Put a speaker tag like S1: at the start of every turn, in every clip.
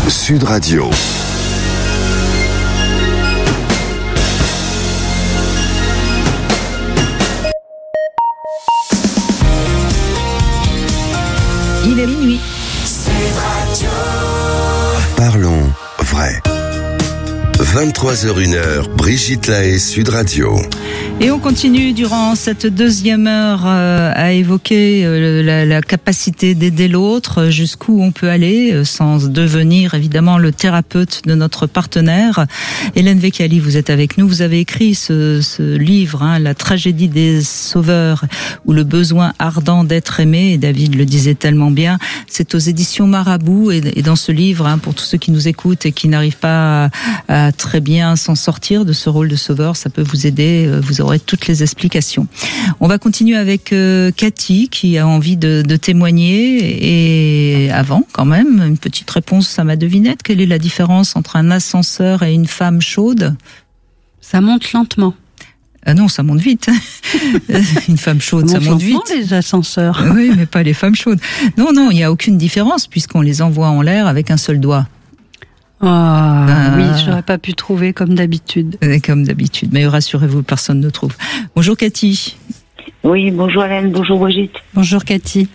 S1: Sud Radio.
S2: Il est minuit.
S1: Parlons vrai. 23h01, Brigitte Lahaie, Sud Radio.
S2: Et on continue durant cette deuxième heure à évoquer la capacité d'aider l'autre, jusqu'où on peut aller sans devenir évidemment le thérapeute de notre partenaire. Hélène Vecchiali, vous êtes avec nous. Vous avez écrit ce livre, La tragédie des sauveurs, ou le besoin ardent d'être aimé. Et David le disait tellement bien. C'est aux éditions Marabout. Et dans ce livre, pour tous ceux qui nous écoutent et qui n'arrivent pas à très bien s'en sortir de ce rôle de sauveur, ça peut vous aider. Vous aurez toutes les explications. On va continuer avec Cathy qui a envie de témoigner. Et avant, quand même, une petite réponse à ma devinette. Quelle est la différence entre un ascenseur et une femme chaude ?
S3: Ça monte lentement.
S2: Ah non, ça monte vite. Une femme chaude, ça monte vite.
S3: Les ascenseurs.
S2: Oui, mais pas les femmes chaudes. Non, il n'y a aucune différence puisqu'on les envoie en l'air avec un seul doigt.
S3: Oui, j'aurais pas pu trouver comme d'habitude.
S2: Comme d'habitude, mais rassurez-vous, personne ne trouve. Bonjour Cathy.
S4: Oui, bonjour Hélène, bonjour Brigitte.
S3: Bonjour Cathy.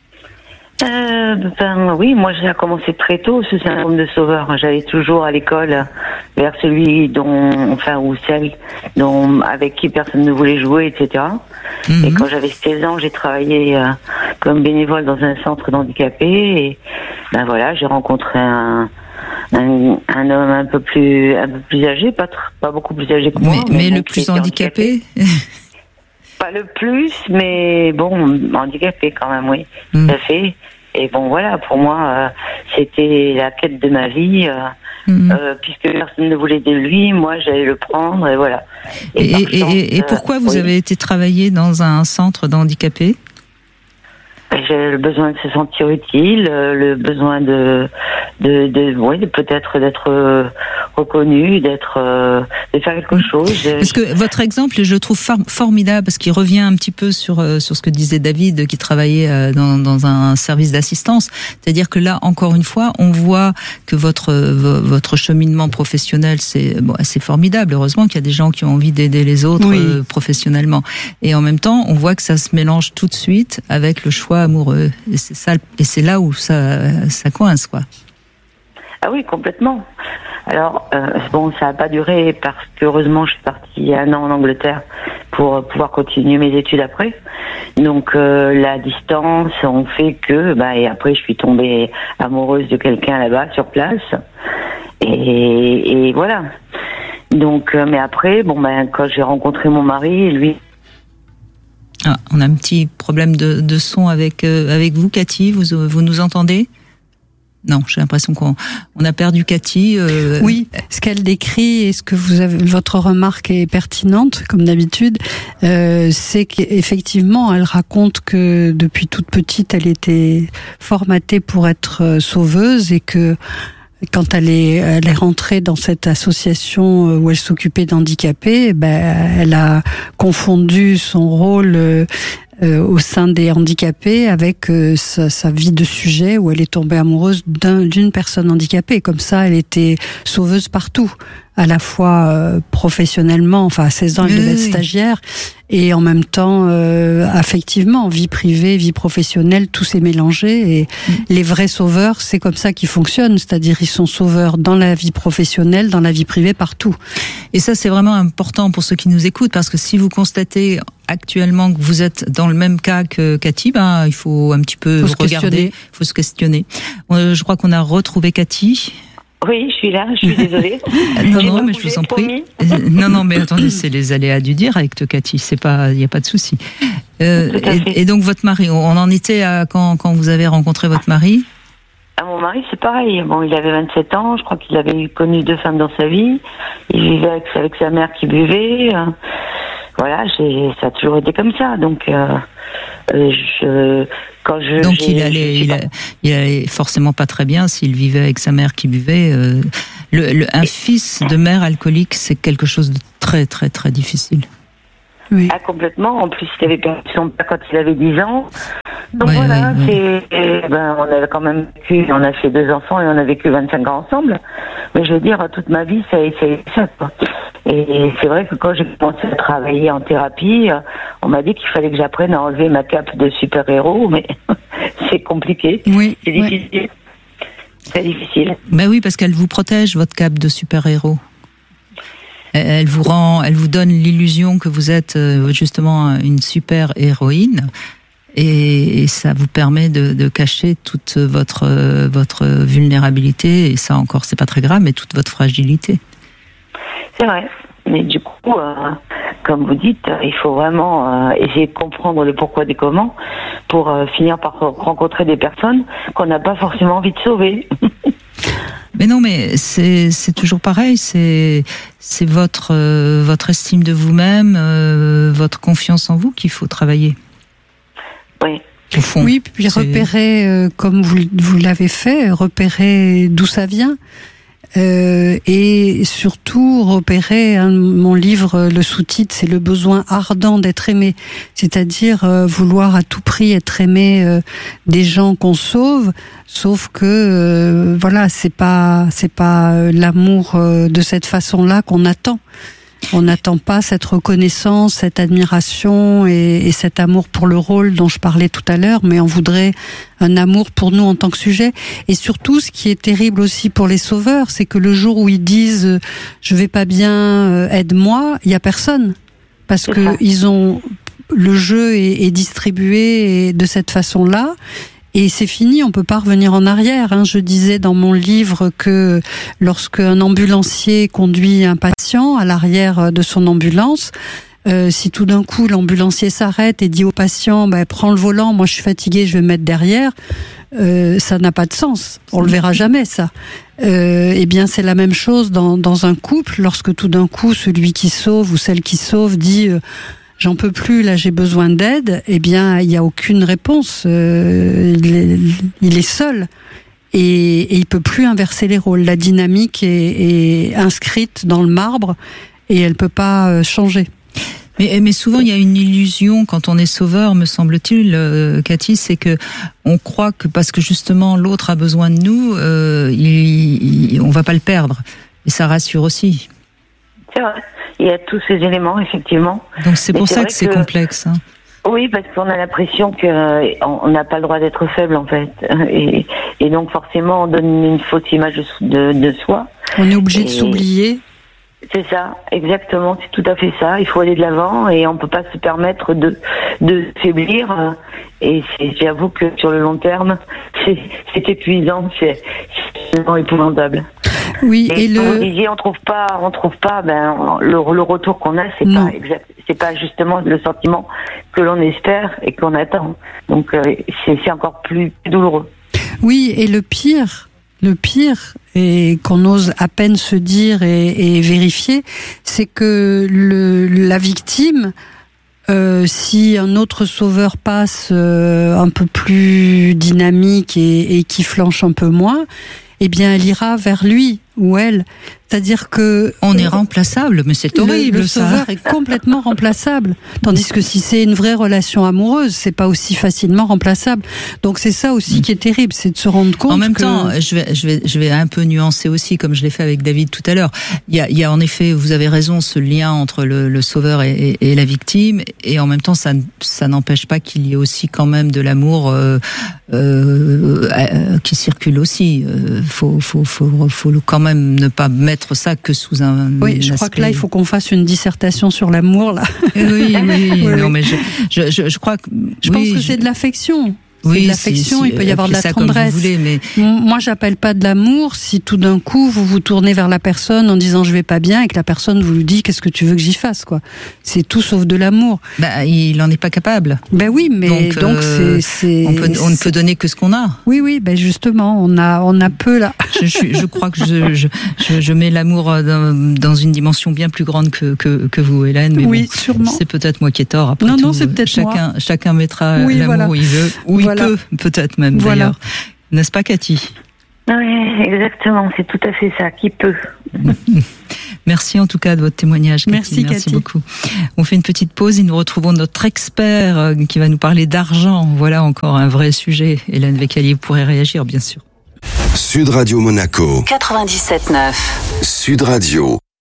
S4: Oui, moi j'ai commencé très tôt ce syndrome de sauveur. J'allais toujours à l'école vers celui ou celle avec qui personne ne voulait jouer, etc. Mm-hmm. Et quand j'avais 16 ans, j'ai travaillé comme bénévole dans un centre d'handicapés. Et j'ai rencontré un homme un peu plus âgé, pas beaucoup plus âgé que moi.
S2: Mais le plus handicapé.
S4: Pas le plus, mais handicapé quand même, oui, tout à fait. Et pour moi, c'était la quête de ma vie, puisque personne ne voulait de lui, moi j'allais le prendre, et voilà.
S2: Et pourquoi vous avez été travailler dans un centre d'handicapés ?
S4: J'ai le besoin de se sentir utile, le besoin de peut-être d'être reconnu, de faire quelque chose.
S2: Parce que votre exemple, je le trouve formidable parce qu'il revient un petit peu sur ce que disait David, qui travaillait dans un service d'assistance. C'est-à-dire que là, encore une fois, on voit que votre cheminement professionnel, c'est formidable. Heureusement qu'il y a des gens qui ont envie d'aider les autres professionnellement. Et en même temps, on voit que ça se mélange tout de suite avec le choix amoureux. Et c'est ça, et c'est là où ça coince, quoi.
S4: Ah oui, complètement. Alors, ça n'a pas duré parce que heureusement, je suis partie 1 an en Angleterre pour pouvoir continuer mes études après. Donc, la distance, on fait que, et après, je suis tombée amoureuse de quelqu'un là-bas, sur place. Et voilà. Donc, mais après, quand j'ai rencontré mon mari, lui...
S2: Ah, on a un petit problème de son avec vous, Cathy. Vous nous entendez ? Non, j'ai l'impression qu'on a perdu Cathy.
S3: Oui, ce qu'elle décrit et ce que votre remarque est pertinente, comme d'habitude, c'est qu'effectivement, elle raconte que depuis toute petite, elle était formatée pour être sauveuse et que quand elle est rentrée dans cette association où elle s'occupait d'handicapés, elle a confondu son rôle au sein des handicapés avec sa vie de sujet où elle est tombée amoureuse d'une personne handicapée. Comme ça, elle était sauveuse partout, à la fois professionnellement, à 16 ans, elle devait être stagiaire, et en même temps, affectivement, vie privée, vie professionnelle, tout s'est mélangé. Et les vrais sauveurs, c'est comme ça qu'ils fonctionnent, c'est-à-dire ils sont sauveurs dans la vie professionnelle, dans la vie privée, partout.
S2: Et ça, c'est vraiment important pour ceux qui nous écoutent, parce que si vous constatez actuellement que vous êtes dans le même cas que Cathy, il faut un petit peu regarder, il faut se questionner. Je crois qu'on a retrouvé Cathy.
S4: Oui, je suis là, je suis désolée.
S2: Non, mais je vous en prie. Non, mais attendez, c'est les aléas du direct, Cathy, il n'y a pas de souci. Et donc votre mari, on en était à quand vous avez rencontré votre mari ?
S4: Mon mari, c'est pareil. Il avait 27 ans, je crois qu'il avait connu 2 femmes dans sa vie. Il vivait avec sa mère qui buvait. Voilà, ça a toujours été comme ça. Donc,
S2: il allait forcément pas très bien s'il vivait avec sa mère qui buvait. Un fils de mère alcoolique, c'est quelque chose de très très très difficile.
S3: Oui.
S4: Ah, complètement. En plus, il avait perdu son père quand il avait 10 ans. Donc
S2: Ouais,
S4: voilà,
S2: ouais.
S4: on avait quand même vécu, on a fait 2 enfants et on a vécu 25 ans ensemble. Mais je veux dire, toute ma vie, ça a été ça, quoi. Et c'est vrai que quand j'ai commencé à travailler en thérapie, on m'a dit qu'il fallait que j'apprenne à enlever ma cape de super-héros, mais c'est compliqué.
S3: Oui,
S4: C'est difficile. C'est difficile.
S2: Ben oui, parce qu'elle vous protège, votre cape de super-héros. Elle vous donne l'illusion que vous êtes justement une super-héroïne. Et ça vous permet de cacher toute votre vulnérabilité, et ça encore c'est pas très grave, mais toute votre fragilité.
S4: C'est vrai. Mais du coup, comme vous dites, il faut vraiment essayer de comprendre le pourquoi des comment pour finir par rencontrer des personnes qu'on n'a pas forcément envie de sauver.
S2: Mais non, mais c'est toujours pareil, c'est votre estime de vous-même, votre confiance en vous qu'il faut travailler.
S4: Oui.
S2: Au fond,
S3: oui, puis repérer, comme vous l'avez fait, repérer d'où ça vient. Et surtout repérer, mon livre, le sous-titre, c'est le besoin ardent d'être aimé, c'est-à-dire vouloir à tout prix être aimé des gens qu'on sauve, sauf que voilà, c'est pas l'amour de cette façon-là qu'on attend. On n'attend pas cette reconnaissance, cette admiration et cet amour pour le rôle dont je parlais tout à l'heure, mais on voudrait un amour pour nous en tant que sujet. Et surtout, ce qui est terrible aussi pour les sauveurs, c'est que le jour où ils disent « je vais pas bien, aide-moi », il y a personne. Parce que le jeu est distribué de cette façon-là. Et c'est fini, on peut pas revenir en arrière. Je disais dans mon livre que lorsque un ambulancier conduit un patient à l'arrière de son ambulance, si tout d'un coup l'ambulancier s'arrête et dit au patient prends le volant, moi je suis fatigué, je vais me mettre derrière, ça n'a pas de sens. On le verra jamais, ça. Eh bien c'est la même chose dans un couple, lorsque tout d'un coup celui qui sauve ou celle qui sauve dit j'en peux plus, là j'ai besoin d'aide, eh bien il n'y a aucune réponse, il est seul et il peut plus inverser les rôles. La dynamique est inscrite dans le marbre et elle peut pas changer.
S2: Mais souvent il y a une illusion quand on est sauveur, me semble-t-il, Cathy, c'est que on croit que parce que justement l'autre a besoin de nous, on va pas le perdre, et ça rassure aussi.
S4: C'est vrai. Il y a tous ces éléments, effectivement.
S2: Donc c'est pour ça que c'est complexe.
S4: Oui, parce qu'on a l'impression qu'on n'a pas le droit d'être faible, en fait. Et donc forcément, on donne une fausse image de soi.
S3: On est obligé de s'oublier.
S4: C'est ça, exactement, c'est tout à fait ça. Il faut aller de l'avant et on peut pas se permettre de faiblir. Et j'avoue que sur le long terme, c'est épuisant, c'est vraiment épouvantable.
S3: Oui,
S4: et comme vous disiez, on trouve pas, le retour qu'on a, c'est pas justement le sentiment que l'on espère et qu'on attend. Donc c'est encore plus douloureux.
S3: Oui, et le pire, et qu'on ose à peine se dire et vérifier, c'est que la victime, si un autre sauveur passe un peu plus dynamique et qui flanche un peu moins, eh bien elle ira vers lui ou elle. C'est-à-dire que
S2: on est remplaçable, mais c'est horrible.
S3: Le sauveur est complètement remplaçable. Tandis que si c'est une vraie relation amoureuse, c'est pas aussi facilement remplaçable. Donc c'est ça aussi qui est terrible, c'est de se rendre compte.
S2: En même temps, je vais un peu nuancer aussi, comme je l'ai fait avec David tout à l'heure. Il y a en effet, vous avez raison, ce lien entre le sauveur et la victime, et en même temps, ça n'empêche pas qu'il y ait aussi quand même de l'amour qui circule aussi. Faut quand même ne pas mettre ça que sous un.
S3: Oui, je crois que là, il faut qu'on fasse une dissertation sur l'amour, là.
S2: Oui. Non, mais je crois que.
S3: Je pense que c'est de l'affection.
S2: Oui,
S3: de l'affection, il peut y avoir de la tendresse.
S2: Comme vous voulez, mais...
S3: Moi, j'appelle pas de l'amour si tout d'un coup vous vous tournez vers la personne en disant je vais pas bien et que la personne vous lui dit qu'est-ce que tu veux que j'y fasse, quoi. C'est tout sauf de l'amour.
S2: Il en est pas capable.
S3: Oui, mais donc c'est
S2: on ne peut donner que ce qu'on a.
S3: Oui, justement, on a peu là.
S2: Je crois que je mets l'amour dans une dimension bien plus grande que vous, Hélène. Mais
S3: oui, sûrement.
S2: C'est peut-être moi qui ai tort. Après
S3: non, c'est peut-être
S2: chacun mettra l'amour où il veut. Oui. Peut, peut-être même d'ailleurs. N'est-ce pas, Cathy ?
S4: Oui, exactement, c'est tout à fait ça, qui peut.
S2: Merci en tout cas de votre témoignage, Cathy.
S3: Merci
S2: beaucoup. On fait une petite pause et nous retrouvons notre expert qui va nous parler d'argent. Voilà encore un vrai sujet. Hélène Vécalier, vous pourrez réagir, bien sûr.
S1: Sud Radio Monaco.
S5: 97.9.
S1: Sud Radio.